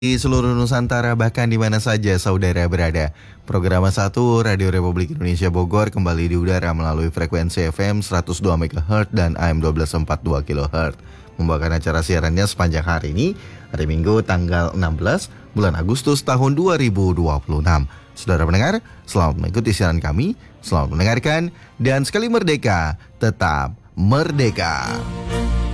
Di seluruh Nusantara bahkan di mana saja saudara berada. Program 1 Radio Republik Indonesia Bogor kembali di udara melalui frekuensi FM 102 MHz dan AM 1242 kHz. Membawakan acara siarannya sepanjang hari ini, hari Minggu tanggal 16 bulan Agustus tahun 2026. Saudara pendengar, selamat mengikuti siaran kami, selamat mendengarkan, dan sekali merdeka, tetap merdeka.